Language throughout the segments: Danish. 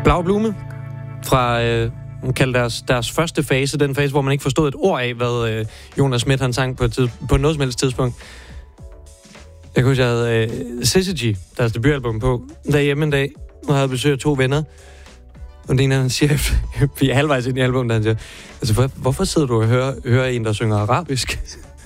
Blau Blume fra deres første fase, den fase, hvor man ikke forstod et ord af, hvad Jonas Schmidt han sang på noget som helst tidspunkt. Jeg kunne huske, jeg havde Syzygy, deres debutalbum på, derhjemme en dag, og havde besøg af 2 venner. Og den ene han siger, vi er halvvejs ind i albumet, han siger, altså, hvorfor sidder du og hører en, der synger arabisk?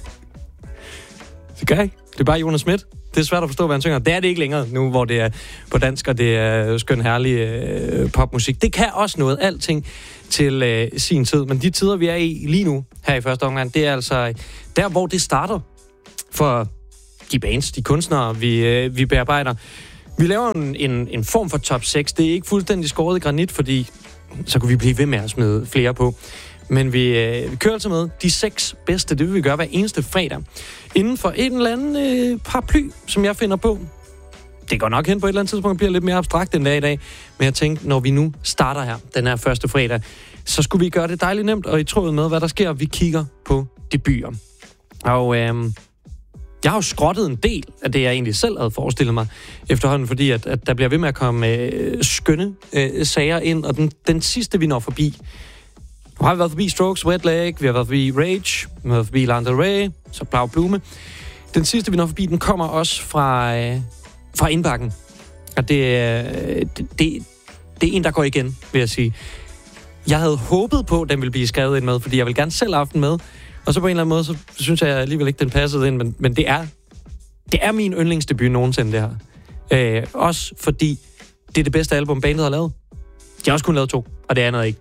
Det gør jeg ikke. Det er bare Jonas Schmidt. Det er svært at forstå, hvad han synger. Det er det ikke længere nu, hvor det er på dansk, og det er skøn herlig popmusik. Det kan også noget, alting til sin tid. Men de tider, vi er i lige nu, her i første omgang, det er altså der, hvor det starter for de bands, de kunstnere, vi bearbejder. Vi laver en form for top 6. Det er ikke fuldstændig skåret i granit, fordi så kunne vi blive ved med at smide flere på. Men vi kører altså med de 6 bedste. Det vil vi gøre hver eneste fredag. Inden for en eller anden paraply, som jeg finder på. Det går nok hen på et eller andet tidspunkt, bliver lidt mere abstrakt end det i dag. Men jeg tænkte, når vi nu starter her, den her første fredag, så skulle vi gøre det dejligt nemt, og i tråd med, hvad der sker, vi kigger på debuter. Og jeg har jo skrottet en del af det, jeg egentlig selv havde forestillet mig efterhånden, fordi at der bliver ved med at komme skønne sager ind, og den sidste, vi når forbi. Nu har vi været forbi Strokes, Wet Leg, vi har været forbi Rage, vi har været forbi Lana Del Rey, så Blau Blume. Den sidste, vi når forbi, den kommer også fra indbakken. Og det er en, der går igen, vil jeg sige. Jeg havde håbet på, at den ville blive skrevet ind med, fordi jeg vil gerne selv have den med. Og så på en eller anden måde, så synes jeg alligevel ikke, den passede ind, men det er min yndlingsdebut nogensinde, det her. Også fordi det er det bedste album, bandet har lavet. De har også kun lavet 2, og det andet er ikke.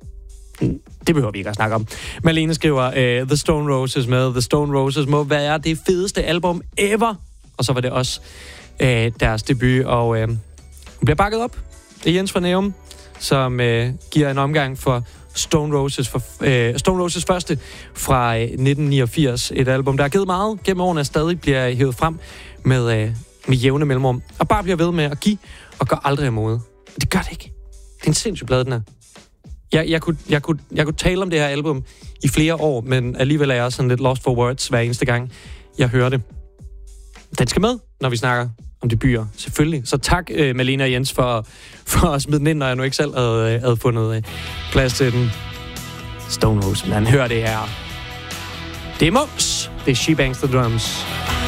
Det behøver vi ikke at snakke om. Malene skriver, The Stone Roses med. The Stone Roses må være det fedeste album ever. Og så var det også deres debut, og hun bliver bakket op. Det er Jens fra Neum, som giver en omgang for Stone Roses første fra 1989. Et album, der har givet meget gennem årene, stadig bliver hævet frem med jævne mellemrum. Og bare bliver ved med at give, og går aldrig imod. Det gør det ikke. Det er en sindssyg plade, den her. Jeg kunne tale om det her album i flere år, men alligevel er jeg sådan lidt lost for words hver eneste gang, jeg hører det. Den skal med, når vi snakker om debuter, selvfølgelig. Så tak, Malene og Jens, for at smide den ind, når jeg nu ikke selv havde fundet plads til den. Stone Roses, man hører det her. Det er Mums. Det er She Bangs the Drums.